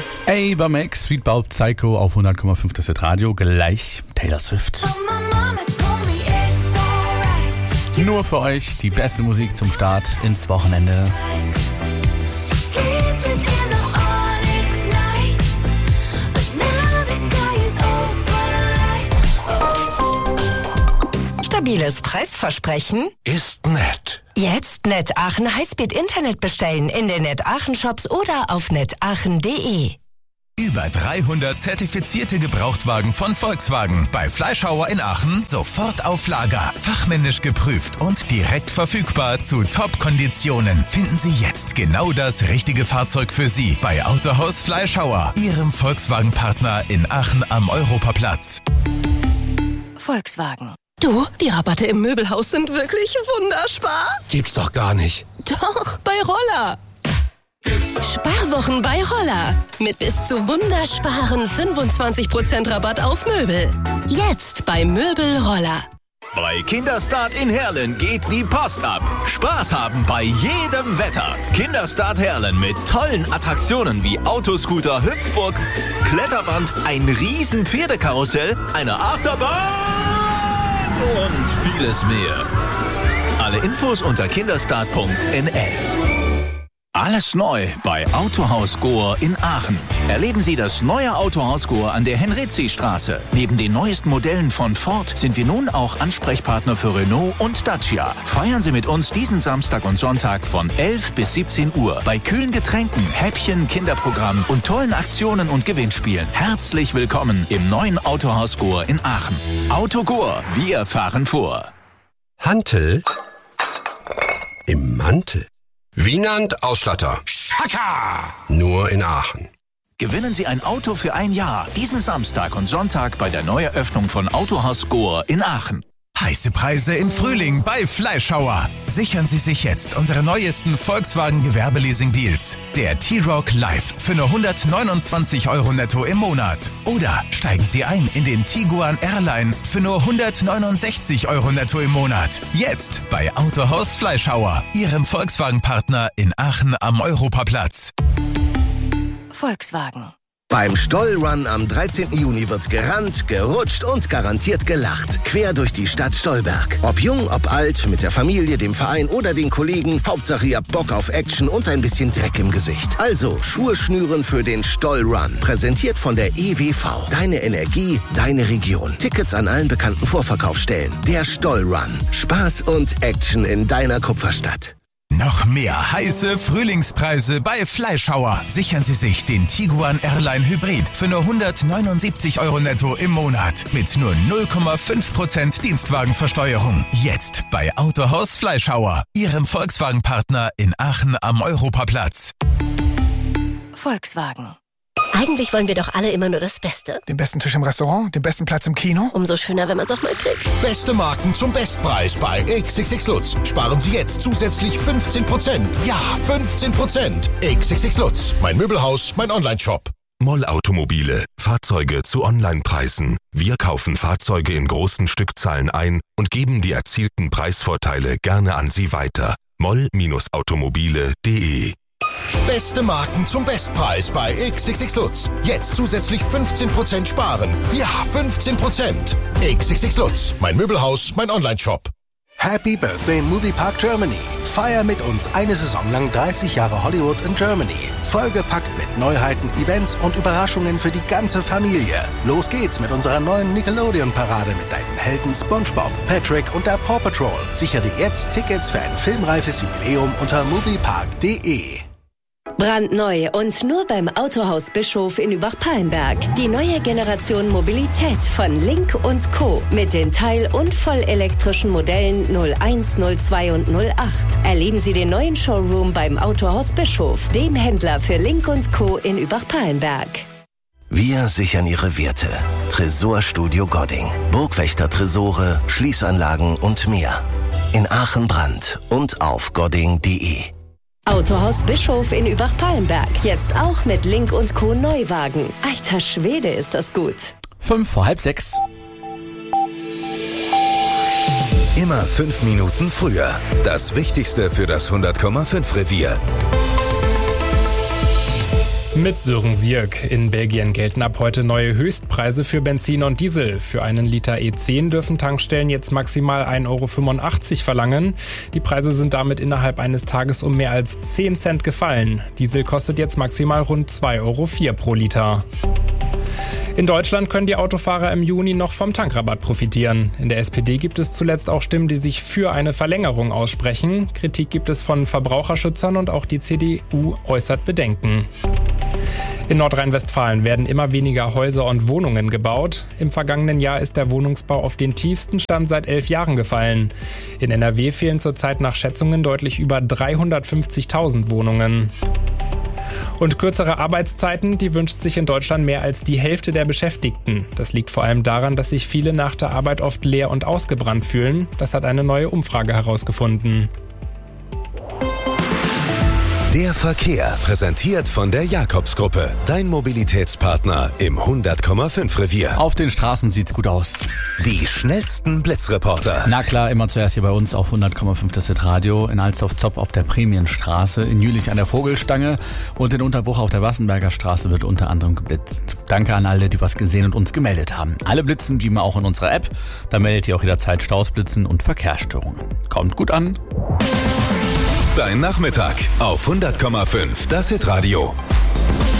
Ava Max, Sweet Bulb Psycho auf 100,5 das Radio. Gleich Taylor Swift. Nur für euch die beste Musik zum Start ins Wochenende. Stabiles Preisversprechen? Ist nett. Jetzt Net Aachen Highspeed Internet bestellen in den Net Aachen Shops oder auf netaachen.de. Über 300 zertifizierte Gebrauchtwagen von Volkswagen. Bei Fleischhauer in Aachen sofort auf Lager. Fachmännisch geprüft und direkt verfügbar zu Top-Konditionen. Finden Sie jetzt genau das richtige Fahrzeug für Sie bei Autohaus Fleischhauer, Ihrem Volkswagen-Partner in Aachen am Europaplatz. Volkswagen. Du, die Rabatte im Möbelhaus sind wirklich wunderspar. Gibt's doch gar nicht. Doch, bei Roller. Sparwochen bei Roller. Mit bis zu wundersparen 25% Rabatt auf Möbel. Jetzt bei Möbel Roller. Bei Kinderstart in Herlen geht die Post ab. Spaß haben bei jedem Wetter. Kinderstart Herlen mit tollen Attraktionen wie Autoscooter, Hüpfburg, Kletterwand, ein riesen Pferdekarussell, eine Achterbahn und vieles mehr. Alle Infos unter kinderstart.nl. Alles neu bei Autohaus Gohr in Aachen. Erleben Sie das neue Autohaus Gohr an der Henrizi-Straße. Neben den neuesten Modellen von Ford sind wir nun auch Ansprechpartner für Renault und Dacia. Feiern Sie mit uns diesen Samstag und Sonntag von 11 bis 17 Uhr bei kühlen Getränken, Häppchen, Kinderprogramm und tollen Aktionen und Gewinnspielen. Herzlich willkommen im neuen Autohaus Gohr in Aachen. Auto Gohr, wir fahren vor. Hantel? Im Mantel? Wienand Ausstatter. Schaka! Nur in Aachen. Gewinnen Sie ein Auto für ein Jahr. Diesen Samstag und Sonntag bei der Neueröffnung von Autohaus Gohr in Aachen. Heiße Preise im Frühling bei Fleischhauer. Sichern Sie sich jetzt unsere neuesten Volkswagen Gewerbeleasing-Deals. Der T-Roc Live für nur 129 € netto im Monat. Oder steigen Sie ein in den Tiguan Airline für nur 169 € netto im Monat. Jetzt bei Autohaus Fleischhauer, Ihrem Volkswagen-Partner in Aachen am Europaplatz. Volkswagen. Beim Stollrun am 13. Juni wird gerannt, gerutscht und garantiert gelacht. Quer durch die Stadt Stolberg. Ob jung, ob alt, mit der Familie, dem Verein oder den Kollegen. Hauptsache ihr habt Bock auf Action und ein bisschen Dreck im Gesicht. Also Schuhe schnüren für den Stollrun. Präsentiert von der EWV. Deine Energie, deine Region. Tickets an allen bekannten Vorverkaufsstellen. Der Stollrun. Spaß und Action in deiner Kupferstadt. Noch mehr heiße Frühlingspreise bei Fleischhauer. Sichern Sie sich den Tiguan Airline Hybrid für nur 179 € netto im Monat. Mit nur 0,5% Dienstwagenversteuerung. Jetzt bei Autohaus Fleischhauer, Ihrem Volkswagen-Partner in Aachen am Europaplatz. Volkswagen. Eigentlich wollen wir doch alle immer nur das Beste. Den besten Tisch im Restaurant, den besten Platz im Kino. Umso schöner, wenn man es auch mal kriegt. Beste Marken zum Bestpreis bei XXX Lutz. Sparen Sie jetzt zusätzlich 15%. Ja, 15%. XXX Lutz. Mein Möbelhaus, mein Onlineshop. Moll Automobile. Fahrzeuge zu Online-Preisen. Wir kaufen Fahrzeuge in großen Stückzahlen ein und geben die erzielten Preisvorteile gerne an Sie weiter. moll-automobile.de. Beste Marken zum Bestpreis bei XXX Lutz. Jetzt zusätzlich 15% sparen. Ja, 15%. XXX Lutz. Mein Möbelhaus, mein Onlineshop. Happy Birthday Moviepark Germany. Feier mit uns eine Saison lang 30 Jahre Hollywood in Germany. Vollgepackt mit Neuheiten, Events und Überraschungen für die ganze Familie. Los geht's mit unserer neuen Nickelodeon-Parade mit deinen Helden SpongeBob, Patrick und der Paw Patrol. Sichere jetzt Tickets für ein filmreifes Jubiläum unter moviepark.de. Brandneu und nur beim Autohaus Bischof in Übach-Palenberg. Die neue Generation Mobilität von Link & Co. mit den teil- und vollelektrischen Modellen 01, 02 und 08. Erleben Sie den neuen Showroom beim Autohaus Bischof, dem Händler für Link & Co. in Übach-Palenberg. Wir sichern Ihre Werte. Tresorstudio Godding. Burgwächter-Tresore, Schließanlagen und mehr. In Aachen Brand und auf godding.de. Autohaus Bischof in Übach-Palenberg. Jetzt auch mit Link & Co. Neuwagen. Alter Schwede, ist das gut. 5:30. Immer 5 Minuten früher. Das Wichtigste für das 100,5 Revier. Mit Sören Sierk. In Belgien gelten ab heute neue Höchstpreise für Benzin und Diesel. Für einen Liter E10 dürfen Tankstellen jetzt maximal 1,85 € verlangen. Die Preise sind damit innerhalb eines Tages um mehr als 10 Cent gefallen. Diesel kostet jetzt maximal rund 2,04 € pro Liter. In Deutschland können die Autofahrer im Juni noch vom Tankrabatt profitieren. In der SPD gibt es zuletzt auch Stimmen, die sich für eine Verlängerung aussprechen. Kritik gibt es von Verbraucherschützern und auch die CDU äußert Bedenken. In Nordrhein-Westfalen werden immer weniger Häuser und Wohnungen gebaut. Im vergangenen Jahr ist der Wohnungsbau auf den tiefsten Stand seit 11 Jahren gefallen. In NRW fehlen zurzeit nach Schätzungen deutlich über 350.000 Wohnungen. Und kürzere Arbeitszeiten, die wünscht sich in Deutschland mehr als die Hälfte der Beschäftigten. Das liegt vor allem daran, dass sich viele nach der Arbeit oft leer und ausgebrannt fühlen. Das hat eine neue Umfrage herausgefunden. Der Verkehr, präsentiert von der Jakobsgruppe. Dein Mobilitätspartner im 100,5 Revier. Auf den Straßen sieht's gut aus. Die schnellsten Blitzreporter. Na klar, immer zuerst hier bei uns auf 100,5 das Hitradio. In Alsdorf-Zopp auf der Prämienstraße, in Jülich an der Vogelstange und in Unterbruch auf der Wassenberger Straße wird unter anderem geblitzt. Danke an alle, die was gesehen und uns gemeldet haben. Alle blitzen wie immer auch in unserer App. Da meldet ihr auch jederzeit Stausblitzen und Verkehrsstörungen. Kommt gut an. Dein Nachmittag auf 100,5 das Hitradio.